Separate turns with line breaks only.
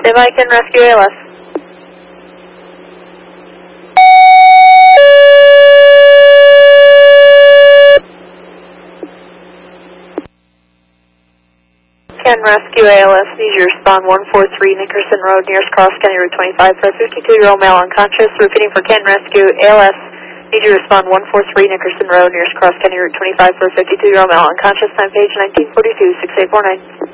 Stand by, Ken Rescue ALS. Ken Rescue ALS, need you to respond 143 Nickerson Road, nearest cross county route 25 for a 52-year-old male unconscious. Repeating for Ken Rescue ALS, need you to respond 143 Nickerson Road, nearest cross county route 25 for a 52-year-old male unconscious. Time page 1942, 6849.